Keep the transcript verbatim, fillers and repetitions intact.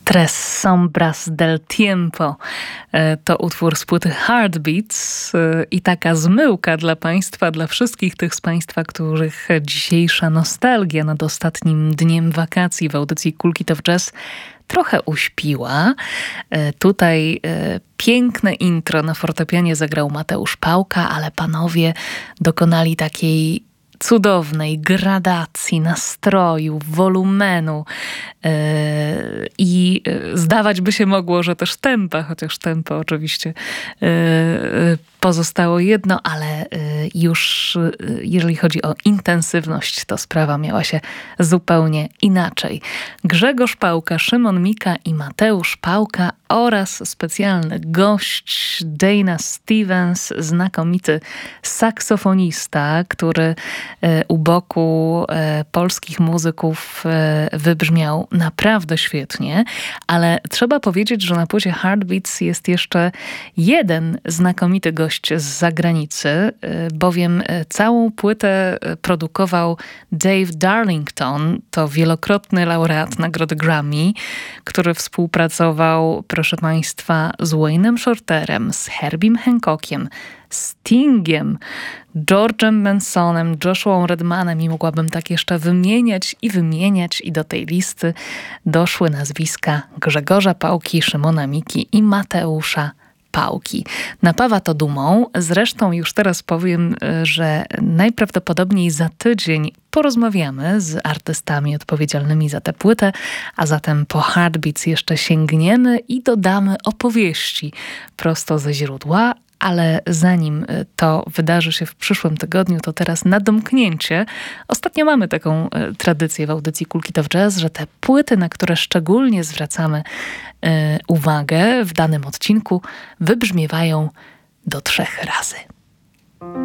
Tres sombras del tiempo to utwór z płyty Heartbeats i taka zmyłka dla Państwa, dla wszystkich tych z Państwa, których dzisiejsza nostalgia nad ostatnim dniem wakacji w audycji Cool Kid of Jazz trochę uśpiła. Tutaj piękne intro na fortepianie zagrał Mateusz Pałka, ale panowie dokonali takiej cudownej gradacji nastroju, wolumenu yy, i zdawać by się mogło, że też tempa, chociaż tempo oczywiście yy, pozostało jedno, ale yy, już yy, jeżeli chodzi o intensywność, to sprawa miała się zupełnie inaczej. Grzegorz Pałka, Szymon Mika i Mateusz Pałka oraz specjalny gość Dana Stevens, znakomity saksofonista, który u boku polskich muzyków wybrzmiał naprawdę świetnie, ale trzeba powiedzieć, że na płycie Heartbeats jest jeszcze jeden znakomity gość z zagranicy, bowiem całą płytę produkował Dave Darlington, to wielokrotny laureat Nagrody Grammy, który współpracował, proszę Państwa, z Wayne'em Shorterem, z Herbiem Hancockiem, Stingiem, George'em Bensonem, Joshuą Redmanem i mogłabym tak jeszcze wymieniać i wymieniać i do tej listy doszły nazwiska Grzegorza Pałki, Szymona Miki i Mateusza Pałki. Napawa to dumą. Zresztą już teraz powiem, że najprawdopodobniej za tydzień porozmawiamy z artystami odpowiedzialnymi za tę płytę, a zatem po Heartbeats jeszcze sięgniemy i dodamy opowieści prosto ze źródła. Ale zanim to wydarzy się w przyszłym tygodniu, to teraz na domknięcie. Ostatnio mamy taką tradycję w audycji Cool Kid of Jazz, że te płyty, na które szczególnie zwracamy y, uwagę w danym odcinku, wybrzmiewają do trzech razy.